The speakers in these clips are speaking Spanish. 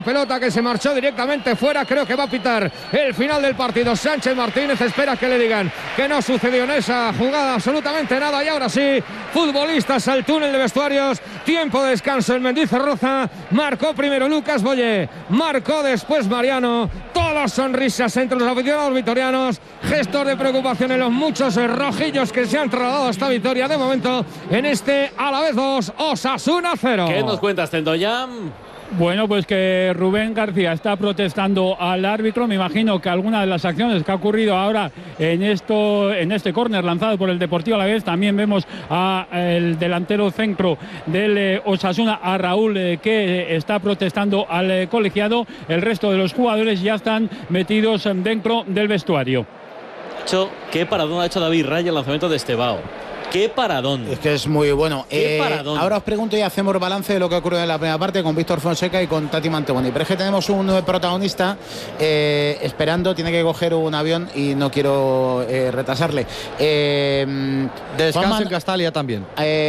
Pelota que se marchó directamente fuera, creo que va a pitar el final del partido. Sánchez Martínez espera que le digan que no sucedió en esa jugada absolutamente nada. Y ahora sí, futbolistas al túnel de vestuarios, tiempo de descanso en Mendizorroza. Marcó primero Lucas Boyé, marcó después Mariano. Todas sonrisas entre los aficionados vitorianos, gestos de preocupación en los muchos rojillos que se han trasladado a esta victoria de momento en este Alavés 2, Osasuna 0. ¿Qué nos cuentas, Tendoyan? Bueno, pues que Rubén García está protestando al árbitro. Me imagino que alguna de las acciones que ha ocurrido ahora en este córner lanzado por el Deportivo Alavés, también vemos al delantero centro del Osasuna, a Raúl, que está protestando al colegiado. El resto de los jugadores ya están metidos dentro del vestuario. ¿Qué paradón ha hecho David Raya el lanzamiento de Estebao? ¡Qué paradón! Es que es muy bueno. ¡Qué paradón! Ahora os pregunto y hacemos balance de lo que ocurrió en la primera parte con Víctor Fonseca y con Tati Mantovani. Pero es que tenemos un protagonista esperando, tiene que coger un avión y no quiero retrasarle. Descanso en Castalia también.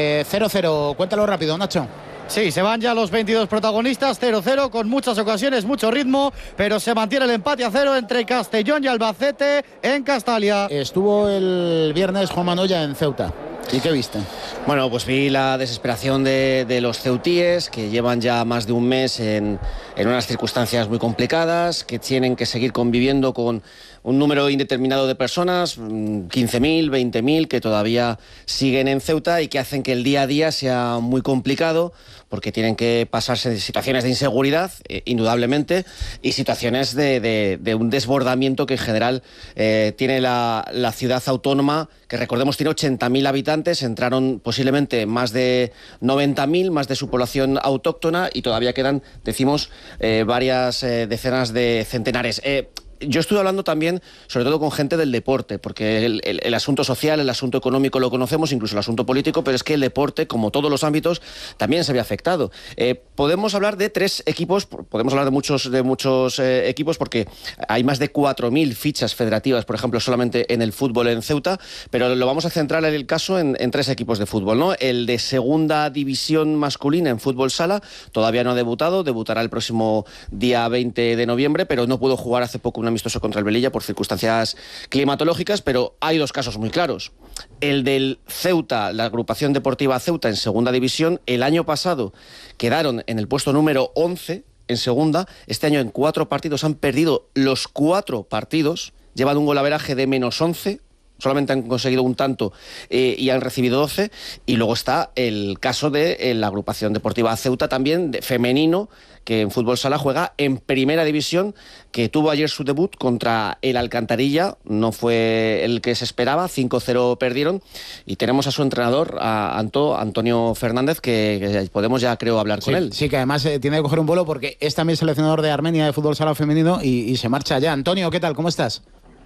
0-0, cuéntalo rápido, Nacho. Sí, se van ya los 22 protagonistas, 0-0, con muchas ocasiones, mucho ritmo, pero se mantiene el empate a 0 entre Castellón y Albacete en Castalia. Estuvo el viernes Juan Manoya en Ceuta. ¿Y qué viste? Bueno, pues vi la desesperación de los ceutíes, que llevan ya más de un mes en unas circunstancias muy complicadas, que tienen que seguir conviviendo con un número indeterminado de personas, 15.000, 20.000, que todavía siguen en Ceuta y que hacen que el día a día sea muy complicado, porque tienen que pasarse situaciones de inseguridad, indudablemente, y situaciones de un desbordamiento que en general tiene la ciudad autónoma, que recordemos tiene 80.000 habitantes, entraron posiblemente más de 90.000, más de su población autóctona, y todavía quedan, decimos, varias decenas de centenares. Yo estuve hablando también, sobre todo con gente del deporte, porque el asunto social, el asunto económico lo conocemos, incluso el asunto político, pero es que el deporte, como todos los ámbitos, también se ve afectado. Podemos hablar de 3 equipos, podemos hablar de muchos equipos, porque hay más de 4.000 fichas federativas, por ejemplo, solamente en el fútbol en Ceuta, pero lo vamos a centrar en el caso en 3 equipos de fútbol, ¿no? El de segunda división masculina en fútbol sala todavía no ha debutado, debutará el próximo día 20 de noviembre, pero no pudo jugar hace poco una amistoso contra el Velilla por circunstancias climatológicas, pero hay 2 casos muy claros. El del Ceuta, la agrupación deportiva Ceuta en segunda división, el año pasado quedaron en el puesto número 11 en segunda, este año en 4 partidos han perdido los 4 partidos, llevan un golaveraje de -11, solamente han conseguido un tanto y han recibido 12, y luego está el caso de la agrupación deportiva Ceuta también, femenino, que en fútbol sala juega en primera división, que tuvo ayer su debut contra el Alcantarilla, no fue el que se esperaba, 5-0 perdieron, y tenemos a su entrenador, a Antonio Fernández, que podemos ya creo hablar con él. Sí, que además tiene que coger un vuelo porque es también seleccionador de Armenia de fútbol sala femenino y se marcha ya. Antonio, ¿qué tal? ¿Cómo estás?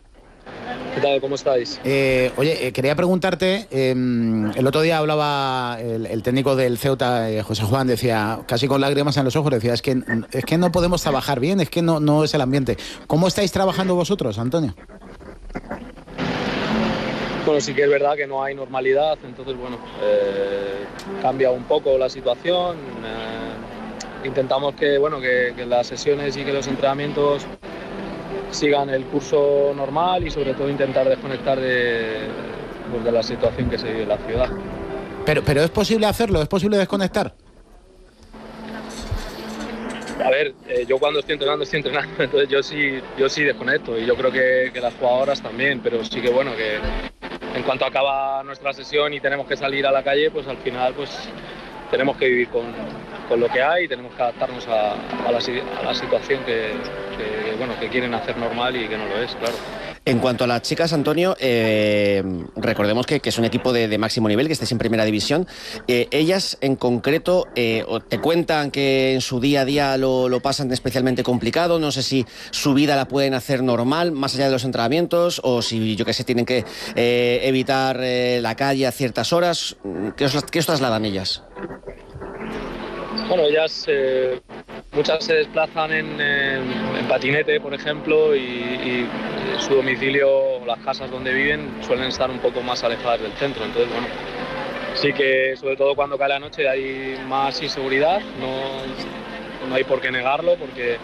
¿Qué tal? ¿Cómo estáis? Oye, quería preguntarte, el otro día hablaba el técnico del Ceuta, José Juan, decía, casi con lágrimas en los ojos, decía, es que no podemos trabajar bien, es que no es el ambiente. ¿Cómo estáis trabajando vosotros, Antonio? Bueno, sí que es verdad que no hay normalidad, entonces bueno, cambia un poco la situación. Intentamos que las sesiones y que los entrenamientos sigan el curso normal y sobre todo intentar desconectar de la situación que se vive en la ciudad. Pero ¿es posible hacerlo? ¿Es posible desconectar? A ver, yo cuando estoy entrenando, entonces yo sí desconecto, y yo creo que las jugadoras también, pero sí que bueno, que en cuanto acaba nuestra sesión y tenemos que salir a la calle, pues al final pues tenemos que vivir con lo que hay y tenemos que adaptarnos a la situación que quieren hacer normal y que no lo es, claro. En cuanto a las chicas, Antonio, recordemos que es un equipo de máximo nivel, que estáis en primera división. Ellas, en concreto, te cuentan que en su día a día lo pasan especialmente complicado. No sé si su vida la pueden hacer normal, más allá de los entrenamientos, o si, yo qué sé, tienen que evitar la calle a ciertas horas. ¿Qué os trasladan ellas? Bueno, ellas muchas se desplazan en patinete, por ejemplo, y su domicilio, las casas donde viven, suelen estar un poco más alejadas del centro. Entonces, bueno, sí que sobre todo cuando cae la noche hay más inseguridad, no hay por qué negarlo, porque